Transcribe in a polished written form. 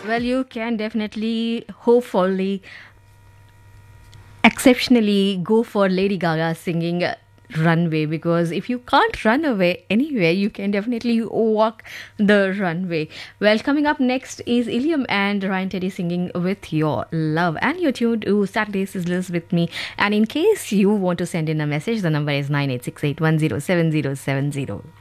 Well, you can definitely, hopefully, exceptionally go for Lady Gaga singing Runway, because if you can't run away anywhere, you can definitely walk the runway. Well, coming up next is Ilium and Ryan Teddy singing With Your Love. And you're tuned to Saturday Sizzlers with me. And in case you want to send in a message, the number is 9868107070.